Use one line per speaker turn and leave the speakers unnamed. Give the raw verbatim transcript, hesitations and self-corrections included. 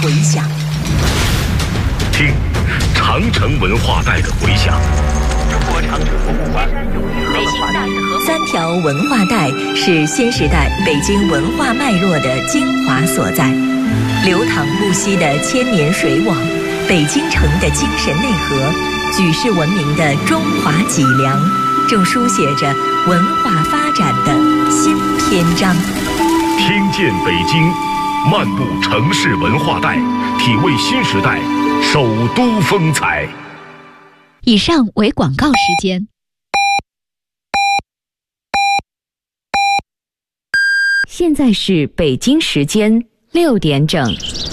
回响。
听长城文化带的回响。
中国长城博物馆。
三条文化带是新时代北京文化脉络的精华所在，流淌不息的千年水网，北京城的精神内核，举世闻名的中华脊梁，正书写着文化发展的新篇章。
听见北京，漫步城市文化带，体味新时代首都风采。
以上为广告时间。
现在是北京时间六点整。